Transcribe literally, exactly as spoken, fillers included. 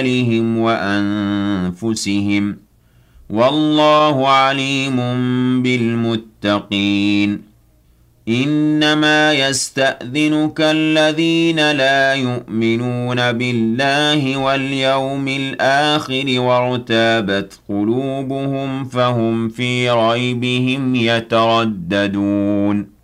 أموالهم وأنفسهم والله عليم بالمتقين إنما يستأذنك الذين لا يؤمنون بالله واليوم الآخر وارتابت قلوبهم فهم في ريبهم يترددون